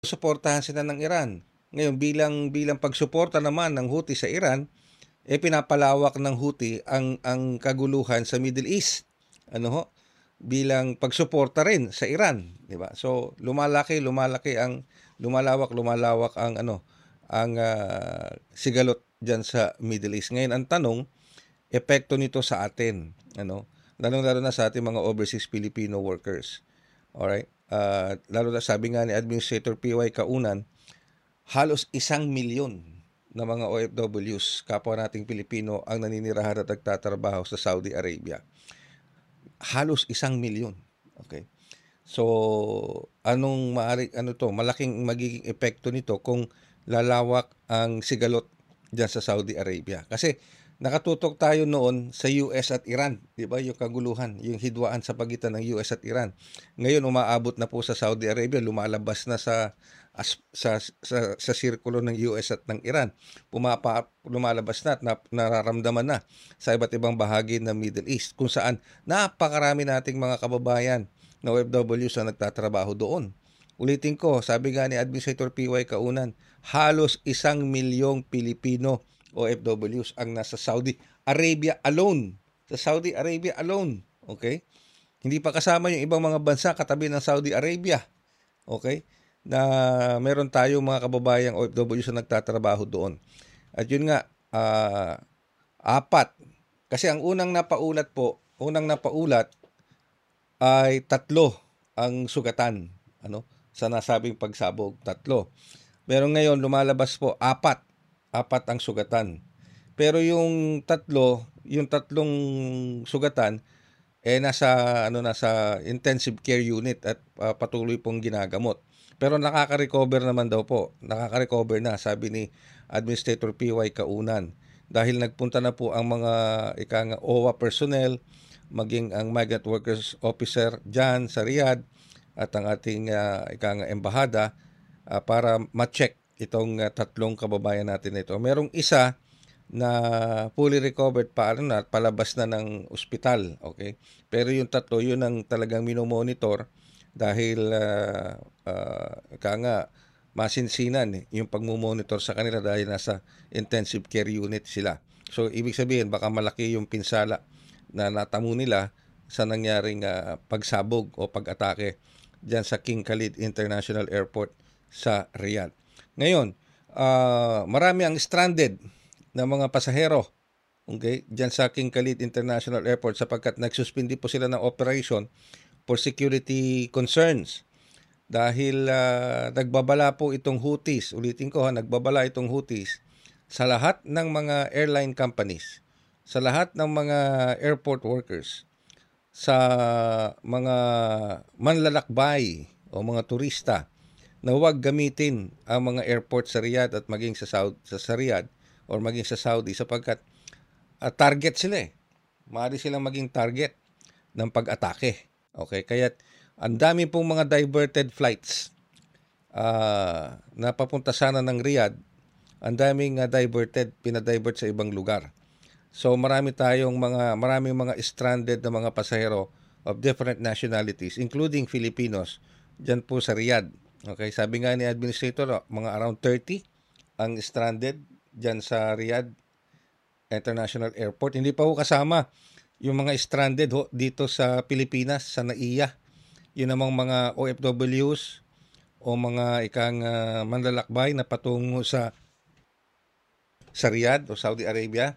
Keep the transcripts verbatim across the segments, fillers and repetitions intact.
suportahan sila ng Iran. Ngayon, bilang bilang pagsuporta naman ng Houthi sa Iran, eh pinapalawak ng Houthi ang ang kaguluhan sa Middle East. Ano ho? Bilang pagsuporta rin sa Iran, di ba? So, lumalaki, lumalaki ang lumalawak, lumalawak ang ano, ang uh, sigalot diyan sa Middle East. Ngayon, ang tanong, epekto nito sa atin, ano? Lalo-lalo na sa ating mga overseas Filipino workers. Alright? Uh, lalo na sabi nga ni Administrator P Y Kaunan, halos isang milyon na mga O F Ws, kapwa nating Pilipino, ang naninirahan at nagtatrabaho sa Saudi Arabia. Halos isang milyon. Okay? So, anong maari, ano to, malaking magiging epekto nito kung lalawak ang sigalot diyan sa Saudi Arabia. Kasi nakatutok tayo noon sa U S at Iran, di ba? Yung kaguluhan, yung hidwaan sa pagitan ng U S at Iran. Ngayon umaabot na po sa Saudi Arabia, lumalabas na sa as, sa sa sa sirkulo ng U S at ng Iran. Pumapa lumalabas na at na, nararamdaman na sa iba't ibang bahagi ng Middle East kung saan napakarami nating mga kababayan na O F Ws na nagtatrabaho doon. Ulitin ko, sabi nga ni Administrator P Y Kaunan, halos isang milyong Pilipino O F Ws ang nasa Saudi Arabia alone. Sa Saudi Arabia alone. Okay? Hindi pa kasama yung ibang mga bansa katabi ng Saudi Arabia. Okay? Na meron tayong mga kababayang O F Ws na nagtatrabaho doon. At yun nga, uh, apat. Kasi ang unang napaulat po, unang napaulat ay tatlo ang sugatan, ano, sa nasabing pagsabog, tatlo. Pero ngayon lumalabas po apat, apat ang sugatan. Pero yung tatlo, yung tatlong sugatan eh nasa ano nasa intensive care unit at uh, patuloy pong ginagamot. Pero nakaka-recover naman daw po. Nakaka-recover na, sabi ni Administrator P Y Kaunan. Dahil nagpunta na po ang mga ikang O W A personnel, maging ang Migrant Workers Officer dyan sa Riyadh at ang ating uh, ikang embahada uh, para ma-check itong uh, tatlong kababayan natin ito. Merong isa na fully recovered pa ano na palabas na ng ospital, okay? Pero yung tatlo, yun ang talagang minomonitor dahil uh, uh, kaya nga masinsinan eh, yung pagmumonitor sa kanila dahil nasa intensive care unit sila. So ibig sabihin baka malaki yung pinsala na natamo nila sa nangyaring uh, pagsabog o pag-atake diyan sa King Khalid International Airport sa Riyadh. Ngayon, uh, marami ang stranded na mga pasahero, okay, diyan sa King Khalid International Airport sapagkat nagsuspindi po sila ng operation for security concerns dahil uh, nagbabala po itong Houthis, ulitin ko ha, nagbabala itong Houthis sa lahat ng mga airline companies, sa lahat ng mga airport workers, sa mga manlalakbay o mga turista na huwag gamitin ang mga airport sa Riyadh at maging sa Saudi, sa, sa Riyadh or maging sa Saudi sapagkat uh, target sila eh. Maaari silang maging target ng pag-atake. Okay, kaya ang dami pong mga diverted flights uh, na papunta sana ng Riyadh, ang daming uh, diverted, pinadivert sa ibang lugar. So marami tayong mga maraming mga stranded na mga pasahero of different nationalities including Filipinos diyan po sa Riyadh. Okay, sabi nga ni Administrator, mga around thirty ang stranded diyan sa Riyadh International Airport. Hindi pa ho kasama yung mga stranded ho dito sa Pilipinas, sa N A I A. Yun namang mga O F Ws o mga ikang uh, manlalakbay na patungo sa sa Riyadh o Saudi Arabia.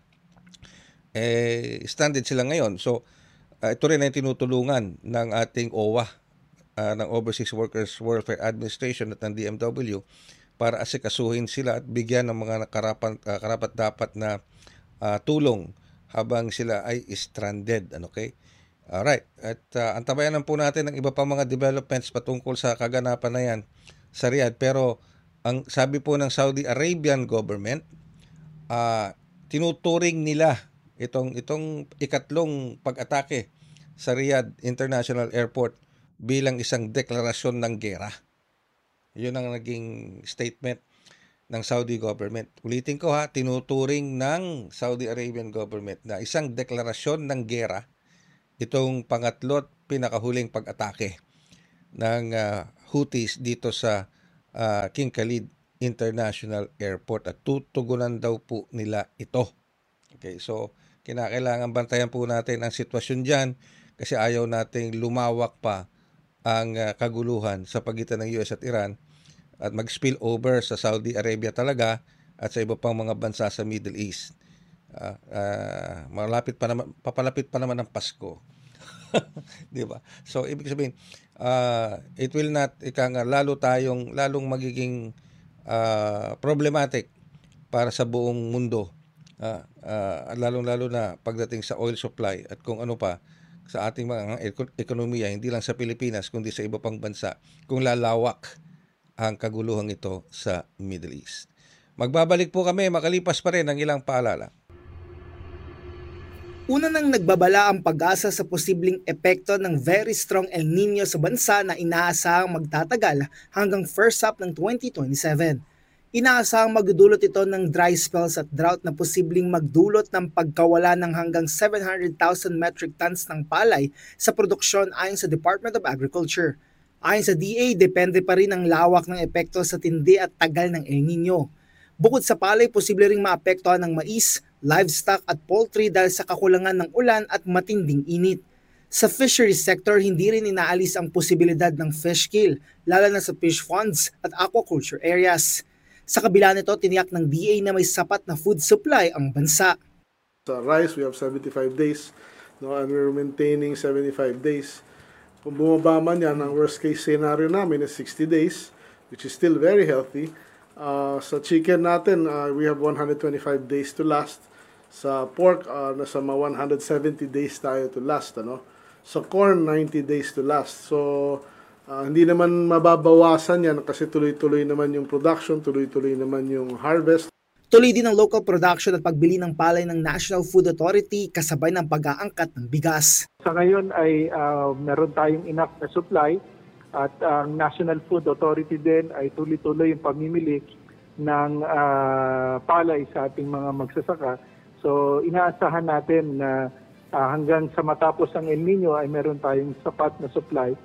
Eh, stranded sila ngayon. So, uh, ito rin ay tinutulungan ng ating O W A, uh, ng Overseas Workers Welfare Administration at ng D M W para asikasuhin sila at bigyan ng mga karapat, uh, karapat dapat na uh, tulong habang sila ay stranded. Ano, okay? Alright. At uh, antabayan po natin ang iba pa mga developments patungkol sa kaganapan na yan sa Riyadh. Pero ang sabi po ng Saudi Arabian government, uh, tinuturing nila itong itong ikatlong pag-atake sa Riyadh International Airport bilang isang deklarasyon ng giyera. Yun ang naging statement ng Saudi government. Ulitin ko ha, tinuturing ng Saudi Arabian government na isang deklarasyon ng giyera itong pangatlo at pinakahuling pag-atake ng uh, Houthis dito sa uh, King Khalid International Airport at tutugunan daw po nila ito. Okay, so kinakailangan bantayan po natin ang sitwasyon dyan kasi ayaw nating lumawak pa ang uh, kaguluhan sa pagitan ng U S at Iran at mag-spill over sa Saudi Arabia talaga at sa iba pang mga bansa sa Middle East. Uh, uh, malapit pa naman, papalapit pa naman ang Pasko. Di ba? So ibig sabihin, uh, it will not, ika nga, lalo tayong, lalong magiging uh, problematic para sa buong mundo. Uh, uh, lalong-lalo na pagdating sa oil supply at kung ano pa sa ating mga ekonomiya, hindi lang sa Pilipinas kundi sa iba pang bansa, kung lalawak ang kaguluhan ito sa Middle East. Magbabalik po kami makalipas pa rin ang ilang paalala. Una nang nagbabala ang pag-asa sa posibleng epekto ng very strong El Nino sa bansa na inaasahang magtatagal hanggang first half ng twenty twenty-seven. Inaasahang magdudulot ito ng dry spells at drought na posibleng magdulot ng pagkawala ng hanggang seven hundred thousand metric tons ng palay sa produksyon ayon sa Department of Agriculture. Ayon sa D A, depende pa rin ang lawak ng epekto sa tindi at tagal ng El Nino. Bukod sa palay, posible ring maapektuhan ng mais, livestock at poultry dahil sa kakulangan ng ulan at matinding init. Sa fisheries sector, hindi rin inaalis ang posibilidad ng fish kill, lalo na sa fish ponds at aquaculture areas. Sa kabila nito, tiniyak ng D A na may sapat na food supply ang bansa. Sa rice, we have seventy-five days, no, and we're maintaining seventy-five days. Kung bumaba man yan, ang worst case scenario namin is sixty days, which is still very healthy. Uh, sa chicken natin, uh, we have one hundred twenty-five days to last. Sa pork, uh, nasa mga one hundred seventy days tayo to last. Ano? Sa corn, ninety days to last. So, uh, hindi naman mababawasan yan kasi tuloy-tuloy naman yung production, tuloy-tuloy naman yung harvest. Tuloy din ang local production at pagbili ng palay ng National Food Authority kasabay ng pag-aangkat ng bigas. Sa ngayon ay uh, meron tayong enough na supply. At ang uh, National Food Authority din ay tuloy-tuloy yung pamimili ng uh, palay sa ating mga magsasaka. So inaasahan natin na uh, hanggang sa matapos ang El Nino ay meron tayong sapat na supply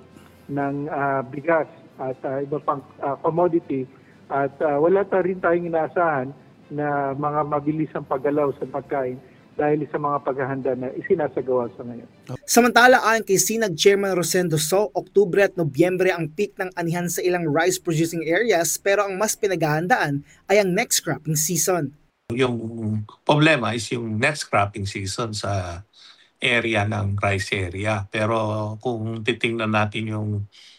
ng uh, bigas at uh, iba pang uh, commodity. At uh, wala ta rin tayong inaasahan na mga mabilisang paggalaw sa pagkain dahil sa mga paghahanda na isinasagawa sa ngayon. Samantala, ayon kay Sinag Chairman Rosendo So, Oktubre at Nobyembre ang peak ng anihan sa ilang rice-producing areas pero ang mas pinaghahandaan ay ang next cropping season. Yung problema is yung next cropping season sa area ng rice area. Pero kung titingnan natin yung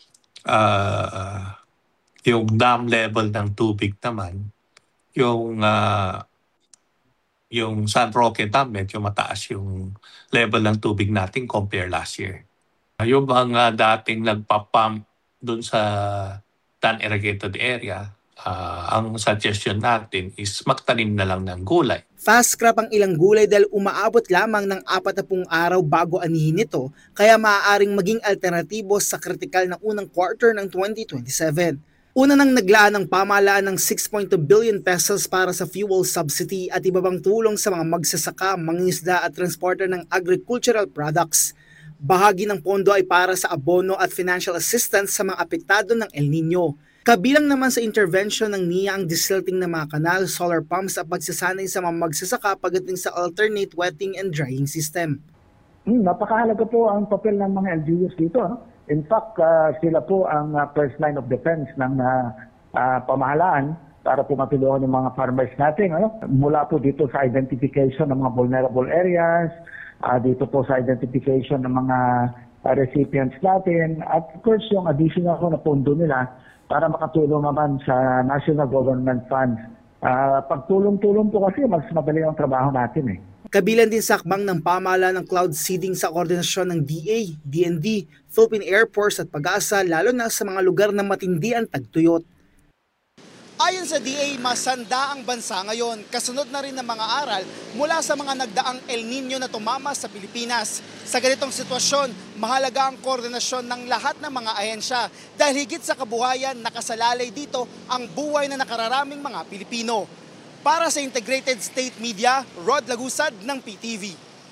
uh, yung dam level ng tubig naman, yung uh, yung San Roque Dam, medyo mataas yung level ng tubig natin compare last year. Yung mga dating nagpapump dun sa non-irrigated area, uh, ang suggestion natin is magtanim na lang ng gulay. Fast crop ang ilang gulay dahil umaabot lamang ng apat na pung araw bago anihin ito, kaya maaaring maging alternatibo sa kritikal na unang quarter ng twenty twenty-seven. Una nang naglaan ng pamahalaan ng six point two billion pesos para sa fuel subsidy at iba pang tulong sa mga magsasaka, mangingisda at transporter ng agricultural products. Bahagi ng pondo ay para sa abono at financial assistance sa mga apektado ng El Nino. Kabilang naman sa intervention ng N I A ang desilting ng mga kanal, solar pumps at pagsasanay sa mga magsasaka pagdating sa alternate wetting and drying system. Hmm, napakahalaga po ang papel ng mga L G Us dito. No? In fact, uh, sila po ang uh, first line of defense ng uh, uh, pamahalaan para po matulungan yung mga farmers natin. Ano? Mula po dito sa identification ng mga vulnerable areas, uh, dito po sa identification ng mga uh, recipients natin, at of course yung additional na pondo nila para makatulong naman sa national government funds. Uh, pagtulong-tulong po kasi mas madali ang trabaho natin eh. Kabilang din sa akbang ng pamahalaan ng cloud seeding sa koordinasyon ng D A, D N D, Philippine Air Force at Pag-asa lalo na sa mga lugar na matindi ang tagtuyot. Ayon sa D A, masanda ang bansa ngayon, kasunod na rin ng mga aral mula sa mga nagdaang El Nino na tumama sa Pilipinas. Sa ganitong sitwasyon, mahalaga ang koordinasyon ng lahat ng mga ahensya dahil higit sa kabuhayan, nakasalalay dito ang buhay na nakararaming mga Pilipino. Para sa Integrated State Media, Rod Lagusad ng P T V.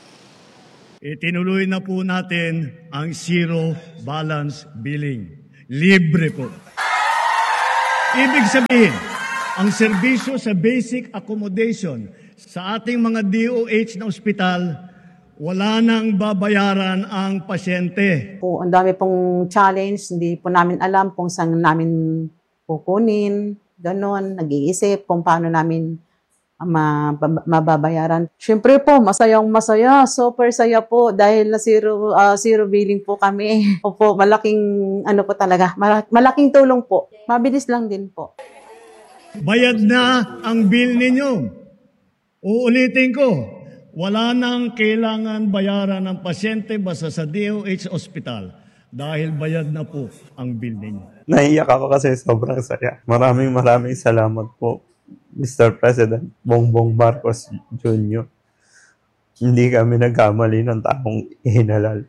Itinuloy na po natin ang zero balance billing. Libre po. Ibig sabihin, ang serbisyo sa basic accommodation sa ating mga D O H na ospital, wala nang babayaran ang pasyente. Po, ang dami pong challenge, hindi po namin alam kung saan namin kukunin, ganon, nag-iisip kung paano namin mabab- mababayaran. Siyempre po, masayang masaya, super saya po dahil na zero, ah, zero billing po kami. Opo, malaking ano po talaga, mala- malaking tulong po. Mabilis lang din po. Bayad na ang bill ninyo. Uulitin ko, wala nang kailangan bayaran ng pasyente basta sa D O H Hospital dahil bayad na po ang bill ninyo. Naiyak ako kasi sobrang saya. Maraming maraming salamat po, Mister President Bongbong Marcos Junior Hindi kami nagkamali ng taong ihinalal.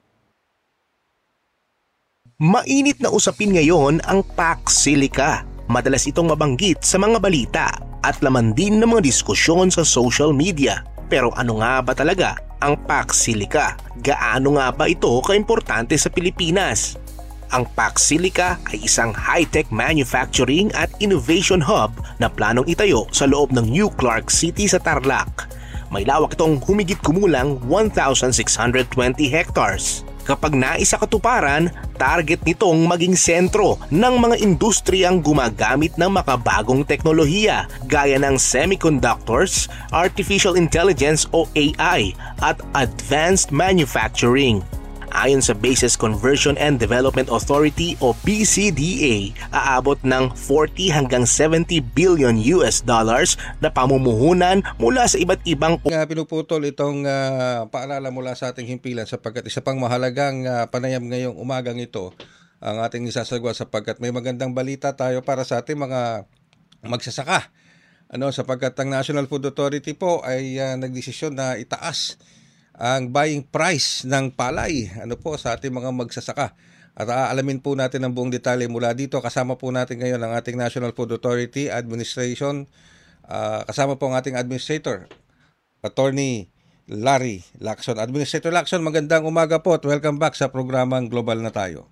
Mainit na usapin ngayon ang Pax Silica. Madalas itong mabanggit sa mga balita at laman din ng mga diskusyon sa social media. Pero ano nga ba talaga ang Pax Silica? Gaano nga ba ito kaimportante sa Pilipinas? Ang Pax Silica ay isang high-tech manufacturing at innovation hub na planong itayo sa loob ng New Clark City sa Tarlac. May lawak itong humigit kumulang one thousand six hundred twenty hectares. Kapag naisa katuparan, target nitong maging sentro ng mga industriyang gumagamit ng makabagong teknolohiya gaya ng semiconductors, artificial intelligence o A I at advanced manufacturing. Ayon sa Bases Conversion and Development Authority o B C D A, aabot ng forty hanggang seventy billion U S dollars na pamumuhunan mula sa iba't ibang Nga pinuputol itong ah, paalala mula sa ating himpilan sapagkat isa pang mahalagang ah, panayam ngayong umagang ito ang ating isasagwa sapagkat may magandang balita tayo para sa ating mga magsasaka. Ano, sapagkat ang National Food Authority po ay ah, nagdesisyon na itaas ang buying price ng palay ano po sa ating mga magsasaka. At aalamin po natin ang buong detalye mula dito. Kasama po natin ngayon ang ating National Food Authority Administration. Uh, kasama po ang ating Administrator, Attorney Larry Lacson. Administrator Lacson, magandang umaga po at welcome back sa programang Global na Tayo.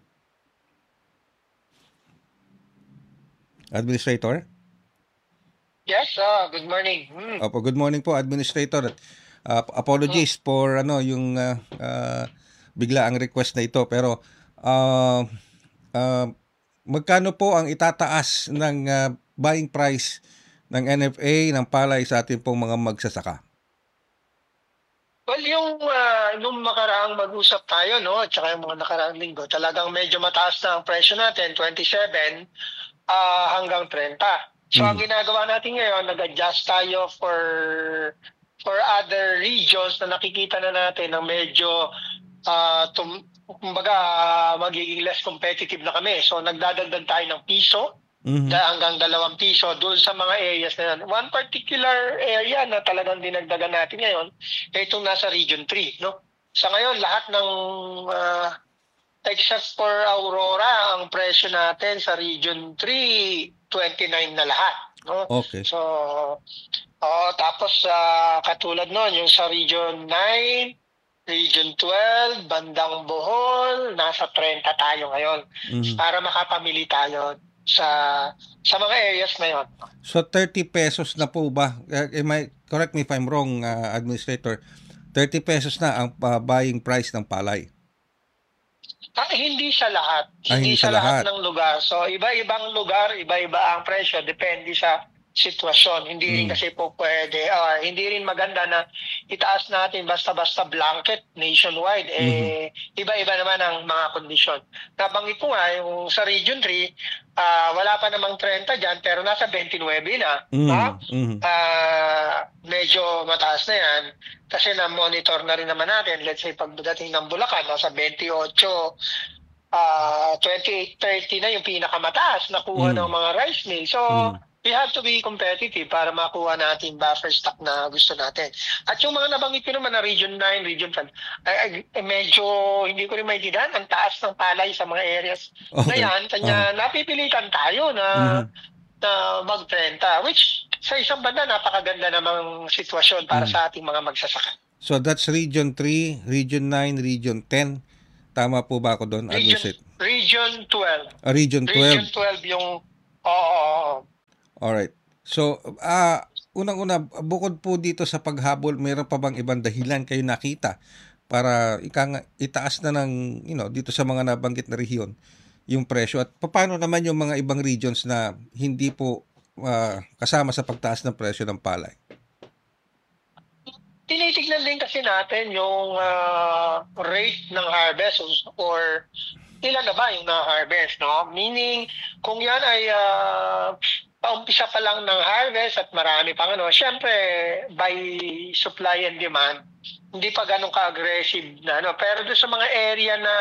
Administrator? Yes, uh, good morning. Hmm. Opo, good morning po, Administrator. Uh, apologies hmm. for ano yung uh, uh, bigla ang request na ito pero uh, uh, magkano po ang itataas ng uh, buying price ng N F A ng palay sa ating pong mga magsasaka? Well, yung uh, nung makaraang mag-usap tayo, no, at saka yung mga nakaraang linggo, talagang medyo mataas na ang presyo natin, twenty-seven uh, hanggang thirty. So, hmm. ang ginagawa natin ngayon, nag-adjust tayo for for other regions na nakikita na natin na medyo uh, tum, kumbaga uh, magiging less competitive na kami. So nagdadagdag tayo ng piso mm-hmm. hanggang dalawang piso doon sa mga areas na yan. One particular area na talagang dinagdagan natin ngayon ay itong nasa Region three. No? Sa ngayon, lahat ng uh, except for Aurora, ang presyo natin sa Region three, twenty-nine na lahat. No? Okay. So, oh, tapos uh, katulad nun, yung sa Region nine, Region twelve, Bandang Bohol, nasa thirty tayo ngayon mm-hmm. para makapamili tayo sa sa mga areas na yun. So thirty pesos na po ba? Uh, am I, correct me if I'm wrong, uh, Administrator. thirty pesos na ang uh, buying price ng palay. Ah, hindi sa lahat. Ah, hindi, hindi sa sa lahat. lahat ng lugar. So, iba-ibang lugar, iba-iba ang presyo. Depende sa sitwasyon. Hindi rin Hmm. kasi po pwede. Uh, hindi rin maganda na itaas natin basta-basta blanket nationwide. Eh, iba-iba naman ang mga kondisyon. Nabanggit ko nga, yung sa Region three, uh, wala pa namang thirty dyan, pero nasa twenty-nine na. Mm. Ha? Mm. Uh, medyo mataas na yan. Kasi na-monitor na rin naman natin. Let's say, pagdating ng Bulacan, nasa twenty-eight, uh, twenty-eight thirty na yung pinakamataas nakuha Mm. ng mga rice mill. So, Mm. we have to be competitive para makuha natin buffer stock na gusto natin. At yung mga nabanggit ko naman na Region nine, Region ten, ay, ay, medyo hindi ko rin maintindihan ang taas ng palay sa mga areas na Okay. yan. Kanya Uh-huh. napipilitan tayo na, Mhm. na mag-trenta, which sa isang banda napakaganda namang sitwasyon para Mm. sa ating mga magsasaka. So that's Region three, Region nine, Region ten. Tama po ba ako doon, Region, Administrator? Region twelve. Ah, Region twelve. Region twelve yung Oo. Alright. So, ah unang-una, bukod po dito sa paghabol, meron pa bang ibang dahilan kayo nakita para ika nga, itaas na ng, you know, dito sa mga nabanggit na rehiyon yung presyo? At paano naman yung mga ibang regions na hindi po ah, kasama sa pagtaas ng presyo ng palay? Tinitignan din kasi natin yung ah, rate ng harvest or ilan na ba yung na-harvest, no? Meaning, kung yan ay ah, paumpisa pa lang ng harvest at marami pang ano, syempre, by supply and demand, hindi pa ganun ka-aggressive na ano. Pero doon sa mga area na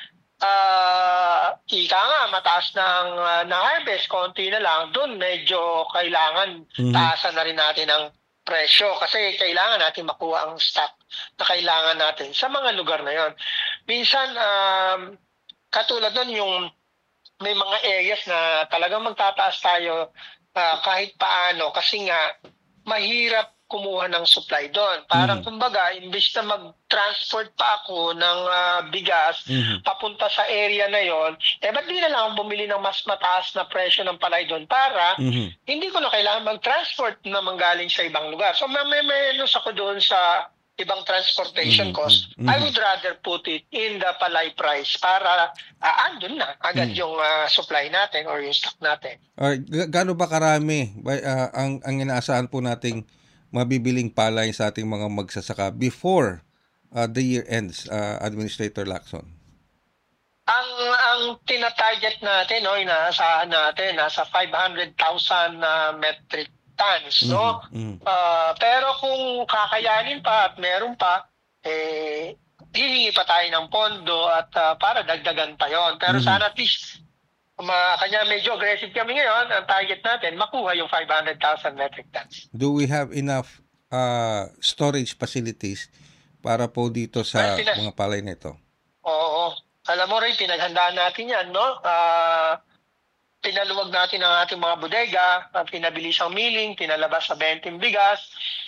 ah ika nga, mataas ng ah, na-harvest, konti na lang, doon medyo kailangan Mhm. taasan na rin natin ang presyo kasi kailangan natin makuha ang stock na kailangan natin sa mga lugar na yon. Minsan, um, katulad nun yung may mga areas na talagang magtataas tayo ah, kahit paano kasi nga mahirap kumuha ng supply doon. Parang Mhm. kumbaga, imbis na mag-transport pa ako ng ah, bigas Mhm. papunta sa area na yon, eh ba't di na lang ako bumili ng mas mataas na presyo ng palay doon para Mhm. hindi ko na kailangan mag-transport na manggaling sa ibang lugar. So may, may menos ako doon sa ibang transportation Mhm, cost. mhm, I mhm. would rather put it in the palay price para uh, andun na agad Mhm. yung ah, supply natin or yung stock natin. Alright, ga- gaano ba karami ba, ah, ang ang inaasahan po nating mabibiling palay sa ating mga magsasaka before ah, the year ends, ah, Administrator Lacson? Ang ang tina-target natin, no, inaasahan natin nasa five hundred thousand na metric tons, no? Mhm, mhm. Ah, pero kung kakayanin pa at meron pa, eh hihingi pa tayo ng pondo at ah, para dagdagan pa 'yon. Pero Mhm. sana at least ma kanya medyo aggressive kami ngayon, ang target natin makuha yung five hundred thousand metric tons. Do we have enough ah, storage facilities para po dito sa Well, pinas- mga palay na ito? Oo. Alam mo rin, pinaghandaan natin yan, no? Ah, pinaluwag natin ang ating mga bodega, ah, pinabilis ang milling, pinalabas sa benting bigas,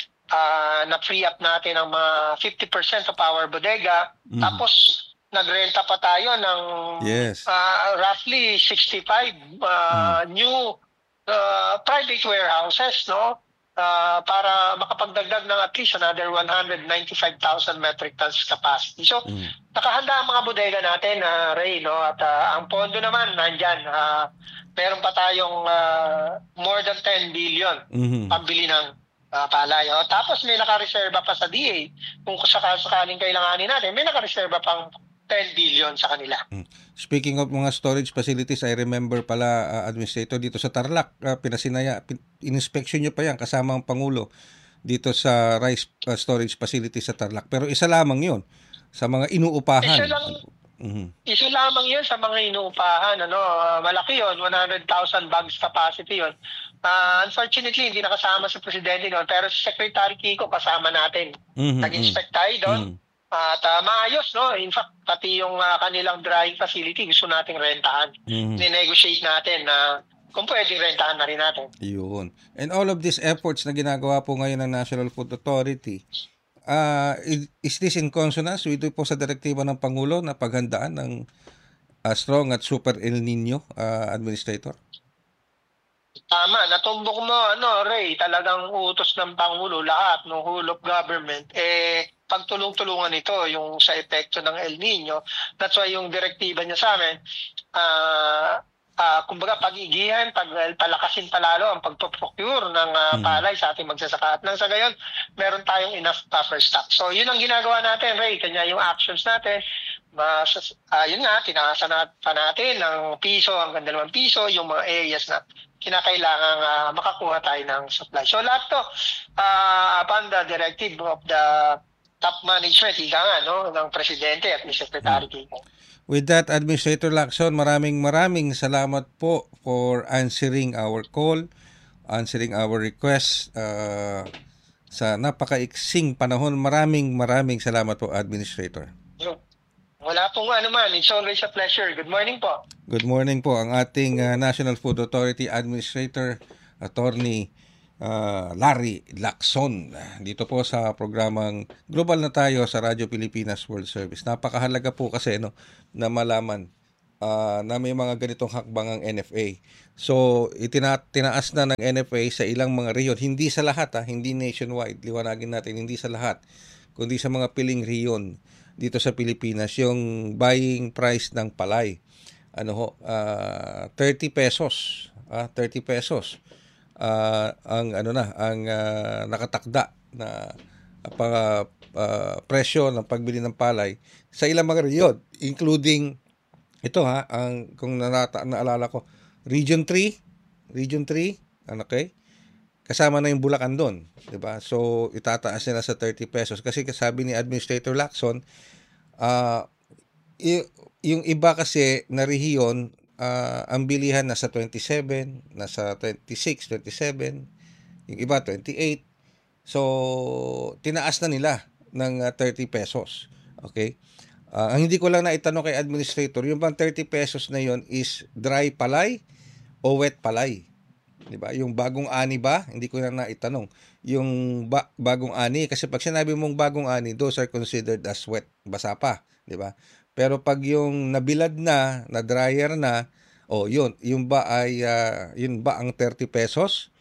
ah, na-free up natin ang mga fifty percent of our bodega. Mhm. Tapos, nagrenta pa tayo ng Yes. ah, roughly sixty-five ah, new ah, private warehouses, no? Ah, para makapagdagdag ng at least another one hundred ninety-five thousand metric tons capacity. So, Mhm. nakahanda ang mga bodega natin, na Ray, no? At ah, ang pondo naman nandyan. Ah, meron pa tayong ah, more than ten billion Mhm. pambili ng ah, palay. O, tapos may nakareserba pa sa D A. Kung sakasakaling kailanganin natin, may nakareserba pang ten billion sa kanila. Speaking of mga storage facilities, I remember pala, ah, Administrator, dito sa Tarlac, ah, pinasinaya, pin, inspection nyo pa yan kasama ang Pangulo dito sa rice ah, storage facility sa Tarlac. Pero isa lamang yun sa mga inuupahan. Isa lang, Mhm. isa lamang yun sa mga inuupahan. Ano, ah, malaki yun, one hundred thousand bags capacity yun. Ah, unfortunately, hindi nakasama sa presidente noon, pero si Secretary Kiko kasama natin. Mhm, Nag-inspect tayo doon. mhm. At ah, maayos, no? In fact, pati yung ah, kanilang drying facility gusto nating rentahan. Mhm. Ni-negotiate natin na kung pwedeng rentahan na rin natin. Yun. And all of these efforts na ginagawa po ngayon ng National Food Authority, ah, is, is this in consonance with po sa direktiba ng Pangulo na paghandaan ng ah, strong at super El Nino, ah, Administrator? Tama, natumbok mo, ano, Ray, talagang utos ng Pangulo, lahat ng whole of government, eh, pagtulong-tulungan ito, yung sa epekto ng El Nino. That's why yung direktiba niya sa amin, ah, ah, kumbaga pag-igihan, pag, palakasin palalo ang pagpo-procure ng ah, Mhm. palay sa ating magsasaka. At nang sa gayon, meron tayong enough buffer stock. So, yun ang ginagawa natin, Ray. Kanya yung actions natin. Mas, ah, yun nga, tinaasan na pa natin ng piso hanggang dalawang piso, yung mga areas na kinakailangan uh, makakuha tayo ng supply. So lahat to, uh, upon the directive of the top management, ika nga, no, ng Presidente at ni Secretary Kiko. With that, Administrator Lacson, maraming maraming salamat po for answering our call, answering our request uh, sa napakaiksing panahon. Maraming maraming salamat po, Administrator. Yun. Wala pong ano man, it's always a pleasure. Good morning po. Good morning po ang ating uh, National Food Authority Administrator, Attorney uh, Larry Lacson. Dito po sa programang Global na Tayo sa Radyo Pilipinas World Service. Napakahalaga po kasi no, na malaman uh, na may mga ganitong hakbang ang N F A. So, itina tinaas na ng N F A sa ilang mga rehiyon, hindi sa lahat ha, hindi nationwide, liwanagin natin, hindi sa lahat, kundi sa mga piling rehiyon dito sa Pilipinas, yung buying price ng palay. Ano ho, uh, thirty pesos, ah, thirty pesos. Uh, ang ano na, ang uh, nakatakda na uh, uh, presyo ng pagbili ng palay sa ilang mga rehiyon, including ito ha, ang kung nanata, naalala ko, Region three, Region three, ano okay? Kasama na yung Bulacan doon, 'di ba? So itataas nila sa thirty pesos kasi sabi ni Administrator Lacson, uh, y- yung iba kasi na rehiyon, uh, ang bilihan nasa twenty-seven, nasa twenty-six, twenty-seven, yung iba twenty-eight. So tinaas na nila ng uh, thirty pesos. Okay? Uh, ang hindi ko lang naitanong kay administrator, yung bang thirty pesos na yon is dry palay o wet palay? 'Di ba? Yung bagong ani ba? Hindi ko na naitanong. Yung ba- bagong ani kasi pag sinabi mong bagong ani, those are considered as wet, basa pa, 'di ba? Pero pag yung nabilad na, na dryer na, o oh, yun, yung ba ay uh, yun ba ang thirty pesos?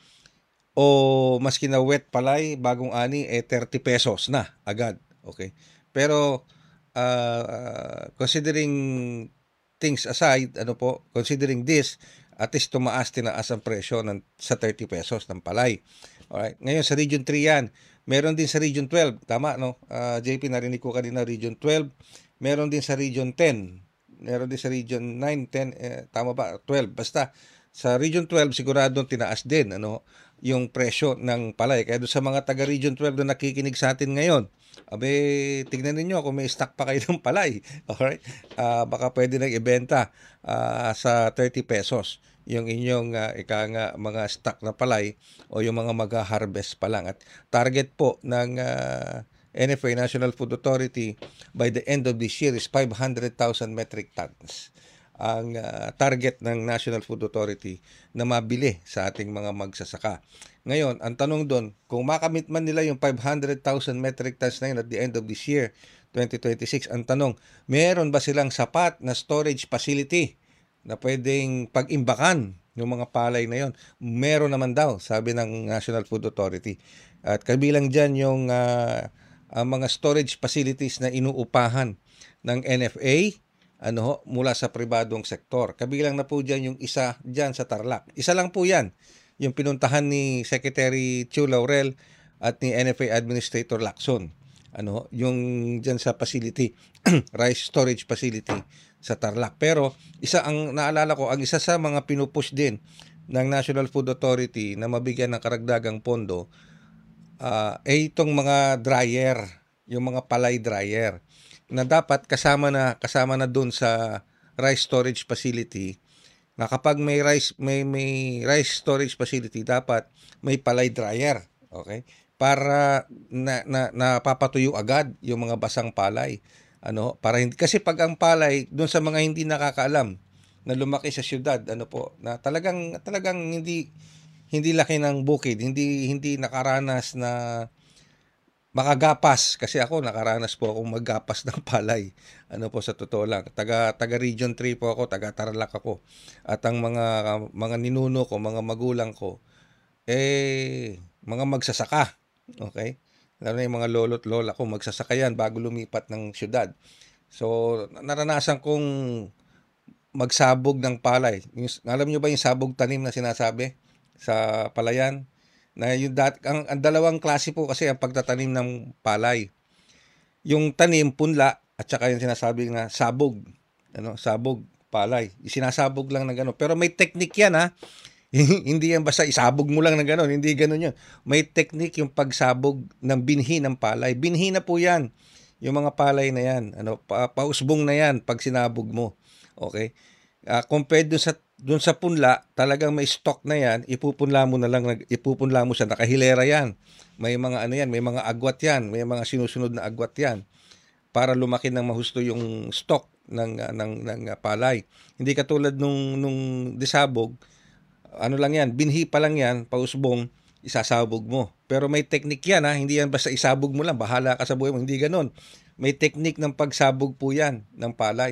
O maski na wet palay, bagong ani eh thirty pesos na agad. Okay? Pero uh, uh, considering things aside, ano po, considering this, at least tumaas, tinaas ang presyo ng, sa thirty pesos ng palay. Alright. Ngayon sa Region three yan. Meron din sa Region twelve. Tama, no? Uh, J P, narinig ko kanina Region twelve. Meron din sa Region ten. Meron din sa Region nine, ten. Eh, tama ba? twelve. Basta sa Region twelve, siguradong tinaas din ano, yung presyo ng palay. Kaya doon sa mga taga Region twelve na nakikinig sa atin ngayon, abe, tignan ninyo kung may stock pa kayo ng palay. Alright? Uh, baka pwede nang ibenta uh, sa thirty pesos yung inyong uh, ika nga mga stock na palay o yung mga mag-harvest pa lang. At target po ng uh, N F A, National Food Authority, by the end of this year is five hundred thousand metric tons. Ang uh, target ng National Food Authority na mabili sa ating mga magsasaka. Ngayon, ang tanong doon, kung makamit man nila yung five hundred thousand metric tons na yun at the end of this year, twenty twenty-six, ang tanong, meron ba silang sapat na storage facility na pwedeng pag-imbakan yung mga palay na yon? Meron naman daw, sabi ng National Food Authority. At kabilang dyan yung uh, ang mga storage facilities na inuupahan ng N F A ano mula sa pribadong sektor. Kabilang na po dyan yung isa dyan sa Tarlac. Isa lang po yan, yung pinuntahan ni Secretary Chu Laurel at ni N F A Administrator Lacson. Ano, yung dyan sa facility, rice storage facility sa Tarlac. Pero isa ang naalala ko, ang isa sa mga pinupush din ng National Food Authority na mabigyan ng karagdagang pondo, Uh, eh itong mga dryer, yung mga palay dryer na dapat kasama na kasama na doon sa rice storage facility, na kapag may rice may may rice storage facility dapat may palay dryer, okay? Para na, na napapatuyo agad yung mga basang palay. Ano, para hindi kasi pag ang palay doon sa mga hindi nakakaalam na lumaki sa syudad, ano po, na talagang talagang hindi hindi laki ng bukid, hindi hindi nakaranas na makagapas, kasi ako nakaranas po akong maggapas ng palay. Ano po, sa totoo lang, taga taga Region three po ako, taga Tarlac ako. At ang mga mga ninuno ko, mga magulang ko eh mga magsasaka. Okay? Lalo na yung mga lolo't lola ko, magsasaka yan bago lumipat ng syudad. So naranasan kong magsabog ng palay. Yung, alam niyo ba yung sabog tanim na sinasabi sa palayan? Na yung dat ang, ang dalawang klase po kasi ang pagtatanim ng palay. Yung tanim punla at saka yung sinasabi na sabog, ano, sabog palay. Sinasabog lang ng gano'n. Pero may technique yan, ha. Hindi yan basta isabog mo lang ng gano'n, hindi gano'n 'yun. May technique yung pagsabog ng binhi ng palay. Binhi na po yan. Yung mga palay na yan, ano, pa, pausbong na yan pag sinabog mo. Okay? Uh, compared dun sa doon sa punla, talagang may stock na yan, ipupunla mo na lang, ipupunla mo siya, nakahilera yan. May mga ano yan, may mga agwat yan, may mga sinusunod na agwat yan para lumaki ng mahusto yung stock ng ng ng palay. Hindi katulad nung nung disabog, ano lang yan, binhi pa lang yan, pausbong, isasabog mo. Pero may technique yan, ha, hindi yan basta isabog mo lang, bahala ka sa buhay mo, hindi ganoon. May technique ng pagsabog po yan ng palay.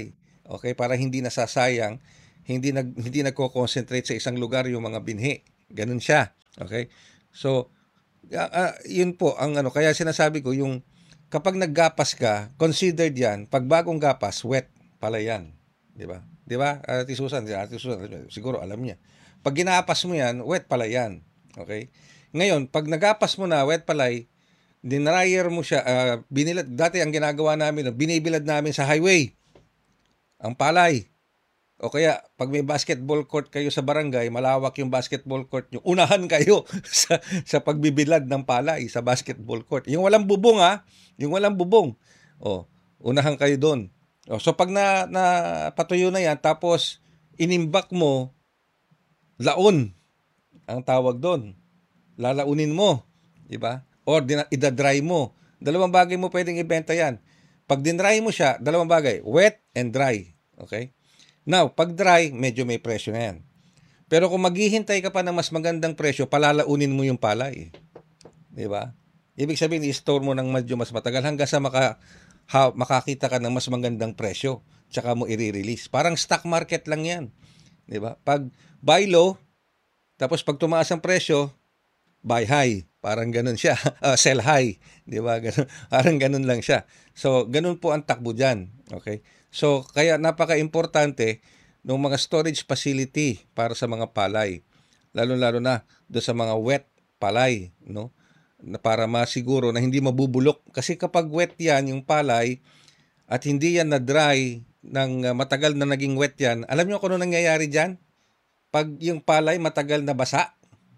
Okay, para hindi nasasayang, hindi nag hindi nagko-concentrate sa isang lugar yung mga binhi. Ganun siya. Okay? So, uh, uh, yun po ang ano, kaya sinasabi ko yung kapag naggapas ka, considered yan, pag bagong gapas, wet pala yan. Di ba? Di ba? Ate Susan, Ate Susan, siguro alam niya. Pag ginapas mo yan, wet pala yan. Okay? Ngayon, pag nagapas mo na, wet palay, dinryer mo siya, uh, binilad, dati ang ginagawa namin, binibilad namin sa highway, ang palay. O kaya, pag may basketball court kayo sa barangay, malawak yung basketball court nyo, unahan kayo sa, sa pagbibilad ng palay sa basketball court. Yung walang bubong ha, yung walang bubong. O, unahan kayo doon. O, so pag na, na patuyo na yan, tapos inimbak mo, laon ang tawag doon. Lalaunin mo, di ba? Or dina- idadry mo. Dalawang bagay mo pwedeng ibenta yan. Pag dinry mo siya, dalawang bagay, wet and dry. Okay? Now, pag dry, medyo may presyo na yan. Pero kung maghihintay ka pa ng mas magandang presyo, palalaunin mo yung palay. Di ba? Ibig sabihin, i-store mo ng medyo mas matagal hanggang sa maka, ha, makakita ka ng mas magandang presyo. Tsaka mo i-release. Parang stock market lang yan. Di ba? Pag buy low, tapos pag tumaas ang presyo, buy high. Parang ganun siya. Uh, sell high. Di ba? Ganun, parang ganun lang siya. So, ganun po ang takbo dyan. Okay? So, kaya napaka-importante ng mga storage facility para sa mga palay. Lalo-lalo na doon sa mga wet palay, no? Na para masiguro na hindi mabubulok. Kasi kapag wet yan, yung palay, at hindi yan na-dry ng uh, matagal na naging wet yan, alam nyo kung ano nangyayari dyan? Pag yung palay matagal na basa,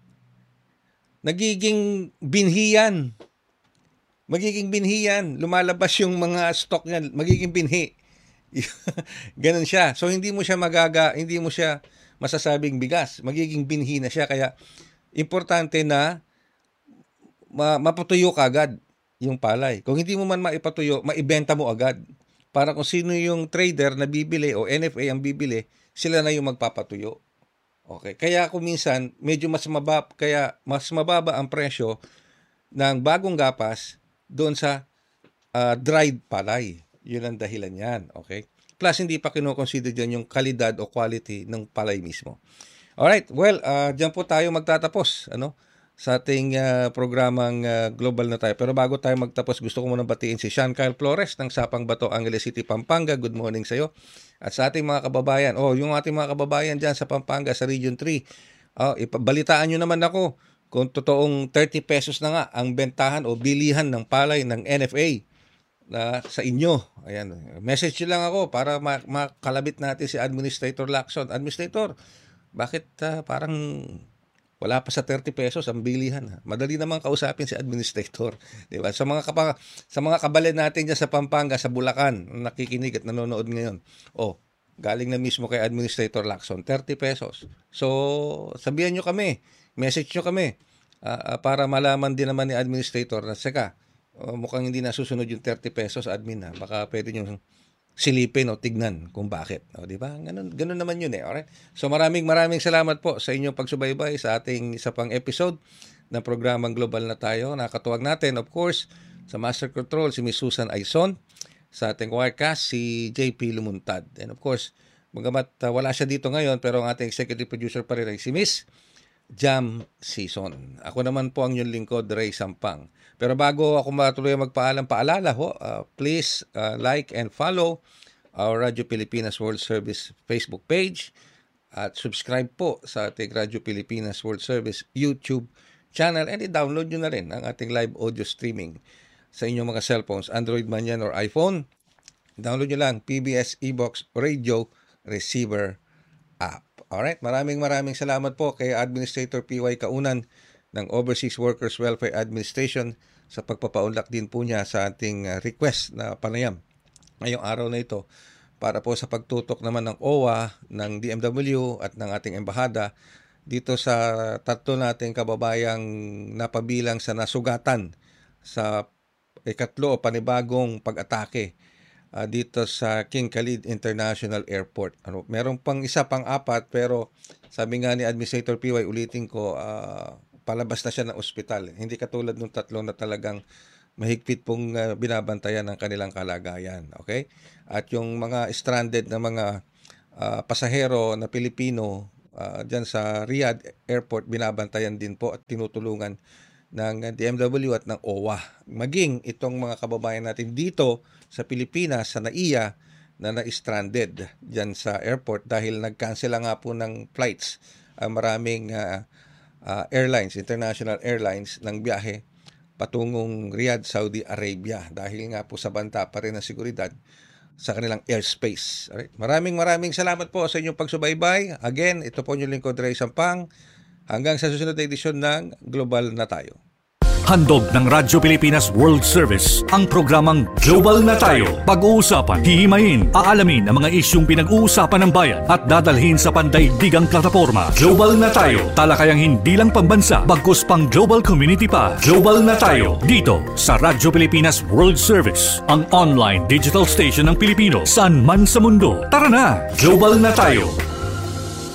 nagiging binhi yan. Magiging binhi yan. Lumalabas yung mga stock niyan, magiging binhi. Ganun siya. So hindi mo siya magaga, hindi mo siya masasabing bigas. Magiging binhi na siya. Kaya importante na ma- mapatuyo ka agad yung palay. Kung hindi mo man maipatuyo, maibenta mo agad. Para kung sino yung trader na bibili o N F A ang bibili, sila na yung magpapatuyo. Okay. Kaya kung minsan medyo mas mababa, kaya mas mababa ang presyo ng bagong gapas doon sa uh, dried palay. Yun ang dahilan yan. Okay? Plus, hindi pa kinoconsider dyan yung kalidad o quality ng palay mismo. Alright. Well, uh, dyan po tayo magtatapos. Ano? Sa ating uh, programang uh, Global na tayo. Pero bago tayo magtapos, gusto ko munang batiin si Sean Kyle Flores ng Sapang Bato, Angeles City, Pampanga. Good morning sa iyo. At sa ating mga kababayan, oh, yung ating mga kababayan dyan sa Pampanga, sa Region three, oh, ipabalitaan nyo naman ako kung totoong thirty pesos na nga ang bentahan o bilihan ng palay ng N F A na sa inyo. Ayan, message nyo lang ako para makalabit natin si Administrator Lacson. Administrator, bakit uh, parang wala pa sa thirty pesos ang bilihan? Ha? Madali naman kausapin si Administrator. Diba? Sa mga kapa, sa mga kabalan natin dyan sa Pampanga, sa Bulacan, nakikinig at nanonood ngayon. Oh, galing na mismo kay Administrator Lacson, thirty pesos. So, sabihan nyo kami, message nyo kami uh, uh, para malaman din naman ni Administrator na saka, uh, mukhang hindi nasusunod yung thirty pesos admin ha. Baka pwede nyo silipin o tignan kung bakit. O, di ba? Ganun, ganun naman yun eh. Alright? So maraming maraming salamat po sa inyong pagsubaybay sa ating isa pang episode ng programang Global na tayo. Nakatuwag natin, of course, sa Master Control, si Miss Susan Aizon. Sa ating Wirecast, si J P Lumuntad. And of course, magamat uh, wala siya dito ngayon, pero ang ating executive producer pa rin ay si Miss Jam Season. Ako naman po ang inyong lingkod, Ray Sampang. Pero bago ako matuloy magpaalam, paalala ho, uh, please uh, like and follow our Radyo Pilipinas World Service Facebook page at subscribe po sa ating Radyo Pilipinas World Service YouTube channel and i-download nyo na rin ang ating live audio streaming sa inyong mga cellphones, Android man yan or iPhone. Download nyo lang P B S eBox Radio Receiver app. Alright, maraming maraming salamat po kay Administrator P Y Kaunan ng Overseas Workers Welfare Administration sa pagpapaunlak din po niya sa ating request na panayam ngayong araw na ito para po sa pagtutok naman ng O W A, ng D M W at ng ating embahada dito sa tatlo nating kababayang napabilang sa nasugatan sa ikatlo o panibagong pag-atake uh, dito sa King Khalid International Airport. Ano, meron pang isa pang apat pero sabi nga ni Administrator P Y, ulitin ko, uh, palabas na siya ng ospital. Hindi katulad ng tatlo na talagang mahigpit pong uh, binabantayan ng kanilang kalagayan. Okay? At yung mga stranded na mga uh, pasahero na Pilipino uh, dyan sa Riyadh Airport, binabantayan din po at tinutulungan ng D M W at ng O W A. Maging itong mga kababayan natin dito sa Pilipinas, sa N A I A, na na-stranded dyan sa airport dahil nag-cancel nga po ng flights ang uh, maraming uh, uh, airlines, international airlines ng biyahe patungong Riyadh, Saudi Arabia dahil nga po sa banta pa rin ng seguridad sa kanilang airspace. Alright? Maraming maraming salamat po sa inyong pagsubaybay. Again, ito po yung lingkod Ray Sampang. Hanggang sa susunod na edisyon ng Global na Tayo. Handog ng Radyo Pilipinas World Service ang programang Global na Tayo. Pag-uusapan, hihimayin, aalamin ang mga isyung pinag-uusapan ng bayan at dadalhin sa pandaigdigang plataforma. Global na Tayo, talakayang hindi lang pambansa, bagkus pang global community pa. Global na Tayo, dito sa Radyo Pilipinas World Service, ang online digital station ng Pilipino saan man sa mundo. Tara na, Global na Tayo.